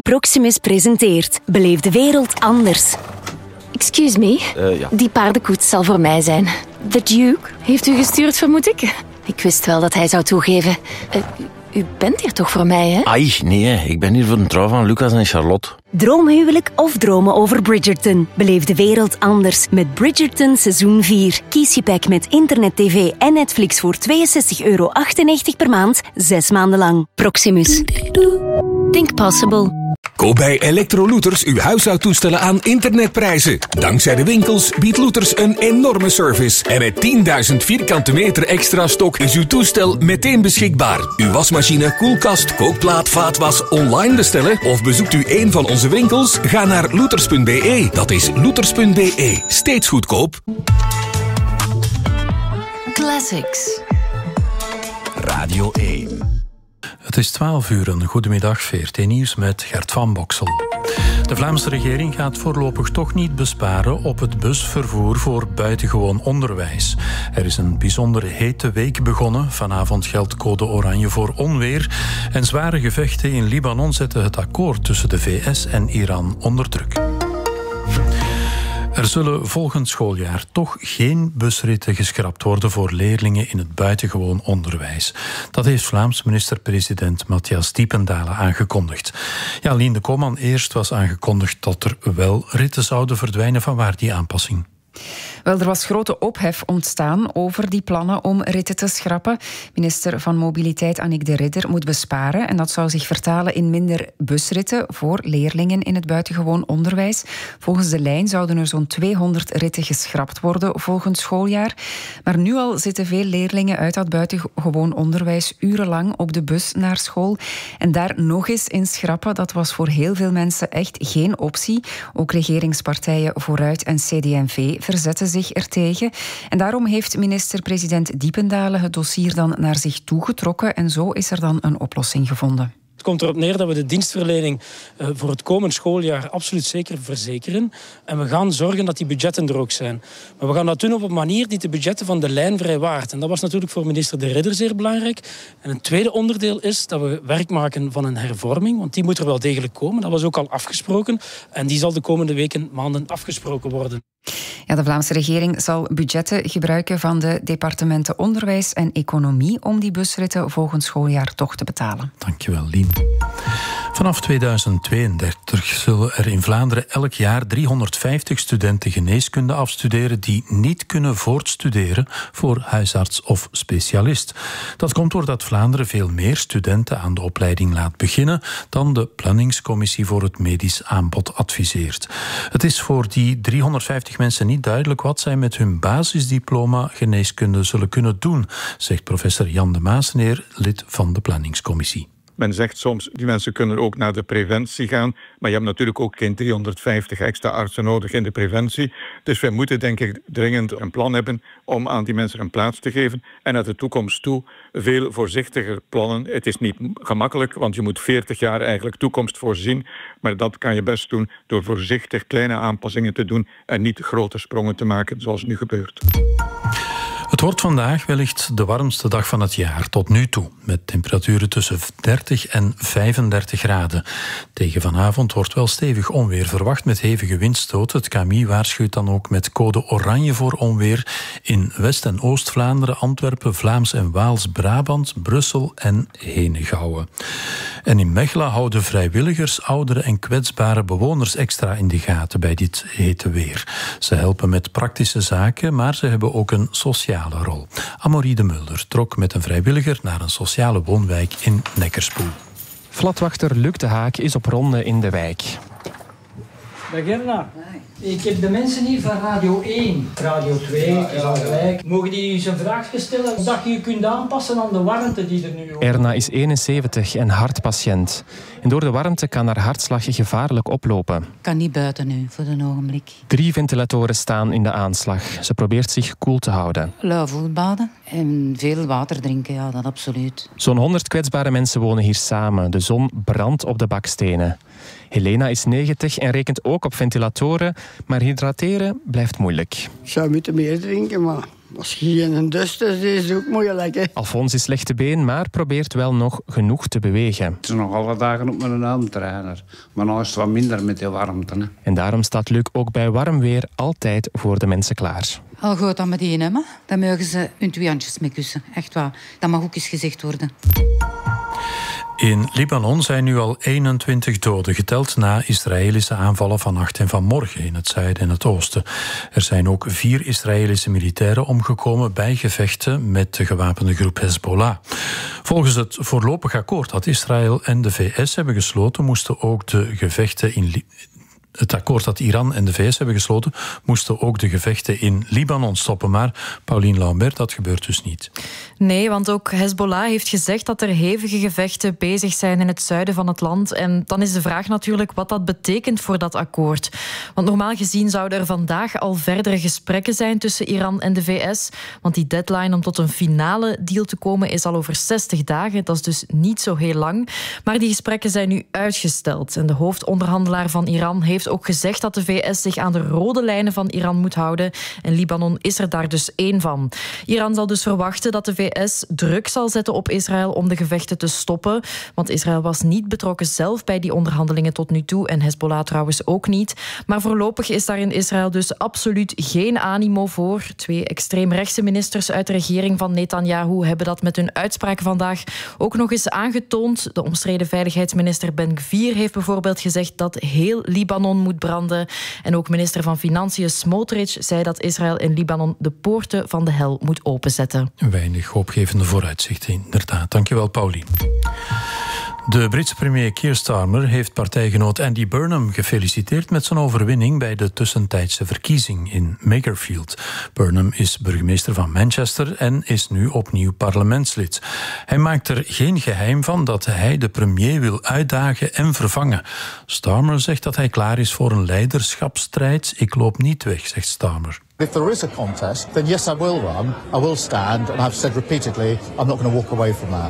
Proximus presenteert Beleef de wereld anders. Excuse me, Ja. Die paardenkoets zal voor mij zijn. The Duke heeft u gestuurd, vermoed ik? Ik wist wel dat hij zou toegeven. U bent hier toch voor mij, hè? Ai, nee, ik ben hier voor een trouw van Lucas en Charlotte. Droomhuwelijk of dromen over Bridgerton? Beleef de wereld anders met Bridgerton seizoen 4. Kies je pack met internet, tv en Netflix voor €62,98 per maand, 6 maanden lang. Proximus. Think possible. Koop bij Electrolooters uw huishoudtoestellen aan internetprijzen. Dankzij de winkels biedt Looters een enorme service. En met 10.000 vierkante meter extra stok is uw toestel meteen beschikbaar. Uw wasmachine, koelkast, kookplaat, vaatwas online bestellen of bezoekt u een van onze winkels? Ga naar looters.be. Dat is looters.be. Steeds goedkoop. Classics. Radio 1. Het is 12 uur, een goedemiddag, VRT Nieuws met Gert van Boksel. De Vlaamse regering gaat voorlopig toch niet besparen op het busvervoer voor buitengewoon onderwijs. Er is een bijzonder hete week begonnen. Vanavond geldt code oranje voor onweer. En zware gevechten in Libanon zetten het akkoord tussen de VS en Iran onder druk. Er zullen volgend schooljaar toch geen busritten geschrapt worden voor leerlingen in het buitengewoon onderwijs. Dat heeft Vlaams minister-president Matthias Diependalen aangekondigd. Ja, Lien de Koopman, eerst was aangekondigd dat er wel ritten zouden verdwijnen. Vanwaar die aanpassing? Wel, er was grote ophef ontstaan over die plannen om ritten te schrappen. Minister van Mobiliteit Annick de Ridder moet besparen en dat zou zich vertalen in minder busritten voor leerlingen in het buitengewoon onderwijs. Volgens de lijn zouden er zo'n 200 ritten geschrapt worden volgend schooljaar. Maar nu al zitten veel leerlingen uit dat buitengewoon onderwijs urenlang op de bus naar school. En daar nog eens in schrappen, dat was voor heel veel mensen echt geen optie. Ook regeringspartijen Vooruit en CD&V verzetten zich ertegen. En daarom heeft minister-president Diependalen het dossier dan naar zich toegetrokken en zo is er dan een oplossing gevonden. Het komt erop neer dat we de dienstverlening voor het komend schooljaar absoluut zeker verzekeren. En we gaan zorgen dat die budgetten er ook zijn. Maar we gaan dat doen op een manier die de budgetten van de lijn vrijwaart. En dat was natuurlijk voor minister De Ridder zeer belangrijk. En een tweede onderdeel is dat we werk maken van een hervorming. Want die moet er wel degelijk komen. Dat was ook al afgesproken. En die zal de komende weken, maanden afgesproken worden. Ja, de Vlaamse regering zal budgetten gebruiken van de departementen Onderwijs en Economie om die busritten volgend schooljaar toch te betalen. Dankjewel, Lien. Vanaf 2032 zullen er in Vlaanderen elk jaar 350 studenten geneeskunde afstuderen die niet kunnen voortstuderen voor huisarts of specialist. Dat komt doordat Vlaanderen veel meer studenten aan de opleiding laat beginnen dan de planningscommissie voor het medisch aanbod adviseert. Het is voor die 350 mensen niet duidelijk wat zij met hun basisdiploma geneeskunde zullen kunnen doen, zegt professor Jan de Maasneer, lid van de planningscommissie. Men zegt soms, die mensen kunnen ook naar de preventie gaan, maar je hebt natuurlijk ook geen 350 extra artsen nodig in de preventie. Dus wij moeten denk ik dringend een plan hebben om aan die mensen een plaats te geven en naar de toekomst toe veel voorzichtiger plannen. Het is niet gemakkelijk, want je moet 40 jaar eigenlijk toekomst voorzien, maar dat kan je best doen door voorzichtig kleine aanpassingen te doen en niet grote sprongen te maken zoals nu gebeurt. Het wordt vandaag wellicht de warmste dag van het jaar tot nu toe, met temperaturen tussen 30 en 35 graden. Tegen vanavond wordt wel stevig onweer verwacht met hevige windstoten. Het KMI waarschuwt dan ook met code oranje voor onweer in West- en Oost-Vlaanderen, Antwerpen, Vlaams en Waals-Brabant, Brussel en Henegouwen. En in Mechelen houden vrijwilligers oudere en kwetsbare bewoners extra in de gaten bij dit hete weer. Ze helpen met praktische zaken, maar ze hebben ook een sociale rol. Amorie de Mulder trok met een vrijwilliger naar een sociale woonwijk in Neckerspoel. Flatwachter Luc de Haak is op ronde in de wijk. Dag Erna. Ik heb de mensen hier van Radio 1. Radio 2 is al gelijk. Mogen die eens een vraagje stellen? Dat je je kunt aanpassen aan de warmte die er nu is. Erna is 71 en hartpatiënt. En door de warmte kan haar hartslag gevaarlijk oplopen. Ik kan niet buiten nu, voor een ogenblik. 3 ventilatoren staan in de aanslag. Ze probeert zich koel te houden. Lauw voetbaden en veel water drinken, ja, dat absoluut. Zo'n 100 kwetsbare mensen wonen hier samen. De zon brandt op de bakstenen. Helena is 90 en rekent ook op ventilatoren, maar hydrateren blijft moeilijk. Ik zou moeten meer drinken, maar Als je geen dust is, is het ook moeilijk. Hè? Alfons is slechte been, maar probeert wel nog genoeg te bewegen. Het is nog alle dagen op mijn armtrainer. Maar nu is het wat minder met die warmte. Hè. En daarom staat Luc ook bij warm weer altijd voor de mensen klaar. Al goed dan met die hè? Dan mogen ze hun 2 handjes mee kussen. Echt waar. Dat mag ook eens gezegd worden. In Libanon zijn nu al 21 doden geteld na Israëlische aanvallen vannacht en vanmorgen in het zuiden en het oosten. Er zijn ook 4 Israëlische militairen omgekomen bij gevechten met de gewapende groep Hezbollah. Volgens het voorlopig akkoord dat Israël en de VS hebben gesloten, moesten ook de gevechten in Het akkoord dat Iran en de VS hebben gesloten, moesten ook de gevechten in Libanon stoppen. Maar Pauline Lambert, dat gebeurt dus niet. Nee, want ook Hezbollah heeft gezegd dat er hevige gevechten bezig zijn in het zuiden van het land. En dan is de vraag natuurlijk wat dat betekent voor dat akkoord. Want normaal gezien zouden er vandaag al verdere gesprekken zijn tussen Iran en de VS. Want die deadline om tot een finale deal te komen is al over 60 dagen. Dat is dus niet zo heel lang. Maar die gesprekken zijn nu uitgesteld. En de hoofdonderhandelaar van Iran heeft ook gezegd dat de VS zich aan de rode lijnen van Iran moet houden. En Libanon is er daar dus één van. Iran zal dus verwachten dat de VS druk zal zetten op Israël om de gevechten te stoppen. Want Israël was niet betrokken zelf bij die onderhandelingen tot nu toe. En Hezbollah trouwens ook niet. Maar voorlopig is daar in Israël dus absoluut geen animo voor. 2 extreemrechtse ministers uit de regering van Netanyahu hebben dat met hun uitspraken vandaag ook nog eens aangetoond. De omstreden veiligheidsminister Ben-Gvir heeft bijvoorbeeld gezegd dat heel Libanon moet branden. En ook minister van Financiën Smotrich zei dat Israël in Libanon de poorten van de hel moet openzetten. Weinig hoopgevende vooruitzichten, inderdaad. Dankjewel, Pauline. De Britse premier Keir Starmer heeft partijgenoot Andy Burnham gefeliciteerd met zijn overwinning bij de tussentijdse verkiezing in Makerfield. Burnham is burgemeester van Manchester en is nu opnieuw parlementslid. Hij maakt er geen geheim van dat hij de premier wil uitdagen en vervangen. Starmer zegt dat hij klaar is voor een leiderschapsstrijd. Ik loop niet weg, zegt Starmer. If there is a contest, then yes, I will run. I will stand, and I've said repeatedly, I'm not going to walk away from that.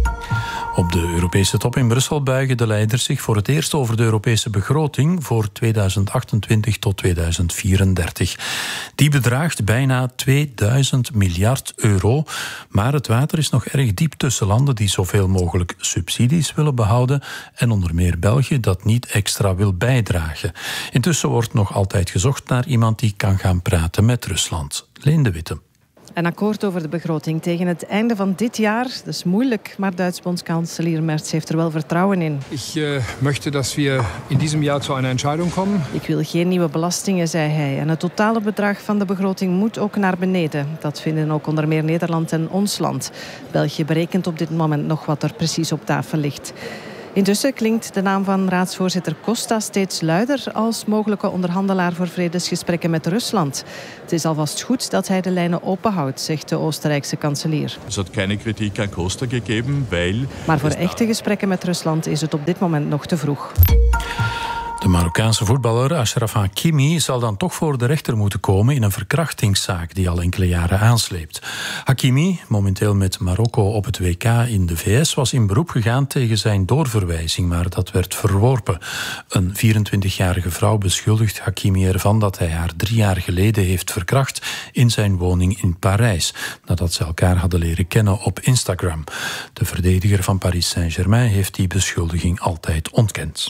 Op de Europese top in Brussel buigen de leiders zich voor het eerst over de Europese begroting voor 2028 tot 2034. Die bedraagt bijna 2000 miljard euro. Maar het water is nog erg diep tussen landen die zoveel mogelijk subsidies willen behouden en onder meer België dat niet extra wil bijdragen. Intussen wordt nog altijd gezocht naar iemand die kan gaan praten met Rusland. Leen de Witte. Een akkoord over de begroting tegen het einde van dit jaar. Dat is moeilijk, maar Duits bondskanselier Merz heeft er wel vertrouwen in. Ik möchte dat we in diesem jaar tot een Entscheidung komen. Ik wil geen nieuwe belastingen, zei hij. En het totale bedrag van de begroting moet ook naar beneden. Dat vinden ook onder meer Nederland en ons land. België berekent op dit moment nog wat er precies op tafel ligt. Intussen klinkt de naam van raadsvoorzitter Costa steeds luider als mogelijke onderhandelaar voor vredesgesprekken met Rusland. Het is alvast goed dat hij de lijnen openhoudt, zegt de Oostenrijkse kanselier. Er had geen kritiek aan Costa gegeven, weil... Maar voor echte gesprekken met Rusland is het op dit moment nog te vroeg. De Marokkaanse voetballer Achraf Hakimi zal dan toch voor de rechter moeten komen in een verkrachtingszaak die al enkele jaren aansleept. Hakimi, momenteel met Marokko op het WK in de VS, was in beroep gegaan tegen zijn doorverwijzing, maar dat werd verworpen. Een 24-jarige vrouw beschuldigt Hakimi ervan dat hij haar 3 jaar geleden heeft verkracht in zijn woning in Parijs, nadat ze elkaar hadden leren kennen op Instagram. De verdediger van Paris Saint-Germain heeft die beschuldiging altijd ontkend.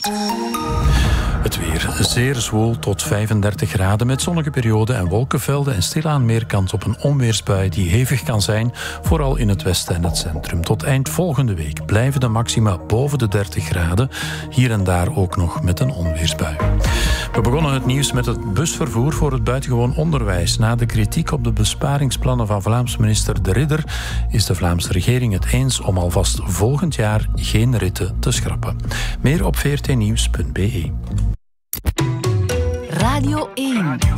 Het weer zeer zwoel tot 35 graden met zonnige perioden en wolkenvelden en stilaan meer kans op een onweersbui die hevig kan zijn, vooral in het westen en het centrum. Tot eind volgende week blijven de maxima boven de 30 graden, hier en daar ook nog met een onweersbui. We begonnen het nieuws met het busvervoer voor het buitengewoon onderwijs. Na de kritiek op de besparingsplannen van Vlaams minister De Ridder is de Vlaamse regering het eens om alvast volgend jaar geen ritten te schrappen. Meer op vrtnieuws.be. Radio 1